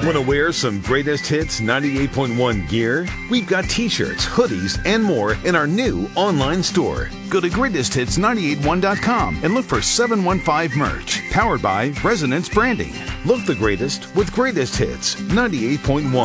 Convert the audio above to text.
Want to wear some Greatest Hits 98.1 gear? We've got t-shirts, hoodies, and more in our new online store. Go to greatesthits981.com and look for 715 merch, powered by Resonance Branding. Look the greatest with Greatest Hits 98.1.